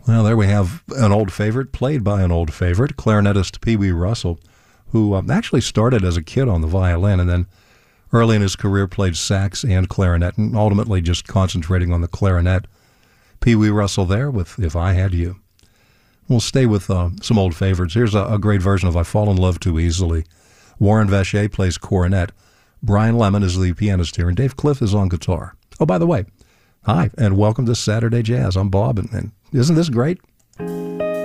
Well, there we have an old favorite, played by an old favorite, clarinetist Pee Wee Russell, who actually started as a kid on the violin and then early in his career played sax and clarinet and ultimately just concentrating on the clarinet. Pee Wee Russell there with If I Had You. We'll stay with some old favorites. Here's a great version of I Fall in Love Too Easily. Warren Vacher plays cornet. Brian Lemon is the pianist here, and Dave Cliff is on guitar. Oh, by the way, hi, and welcome to Saturday Jazz. I'm Bob, and isn't this great?